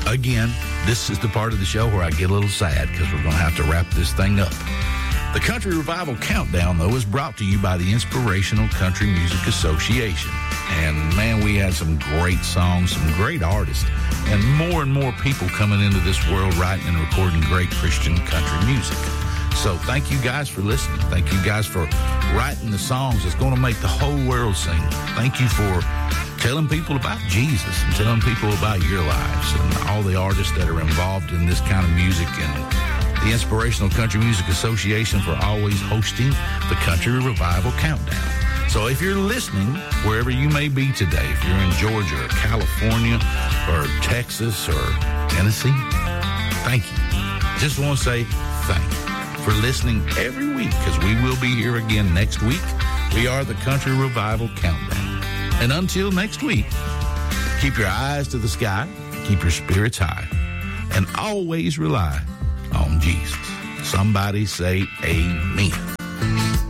Again, this is the part of the show where I get a little sad because we're going to have to wrap this thing up. The Country Revival Countdown, though, is brought to you by the Inspirational Country Music Association. And, man, we had some great songs, some great artists, and more people coming into this world writing and recording great Christian country music. So thank you guys for listening. Thank you guys for writing the songs that's going to make the whole world sing. Thank you for telling people about Jesus and telling people about your lives and all the artists that are involved in this kind of music, and the Inspirational Country Music Association for always hosting the Country Revival Countdown. So if you're listening, wherever you may be today, if you're in Georgia or California or Texas or Tennessee, thank you. Just want to say thank you for listening every week, because we will be here again next week. We are the Country Revival Countdown. And until next week, keep your eyes to the sky, keep your spirits high, and always rely on Jesus. Somebody say amen.